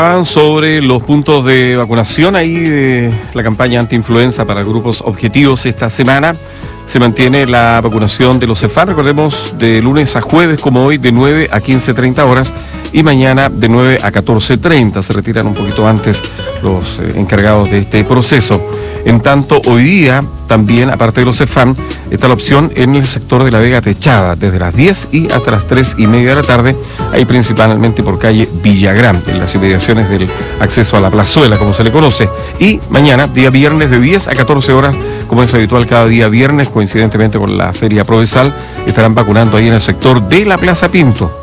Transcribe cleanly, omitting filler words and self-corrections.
Sobre los puntos de vacunación ahí de la campaña antiinfluenza para grupos objetivos esta semana. Se mantiene la vacunación de los CEFAM, recordemos, de lunes a jueves como hoy, de 9 a 15:30 horas y mañana de 9 a 14:30. Se retiran un poquito antes los encargados de este proceso. En tanto, hoy día también, aparte de los CEFAM, está la opción en el sector de la Vega Techada, desde las 10 y hasta las 3:30 de la tarde, ahí principalmente por calle Villagrán, en las inmediaciones del acceso a la plazuela, como se le conoce. Y mañana, día viernes, de 10 a 14 horas, como es habitual cada día viernes, coincidentemente con la Feria Provenzal, estarán vacunando ahí en el sector de la Plaza Pinto.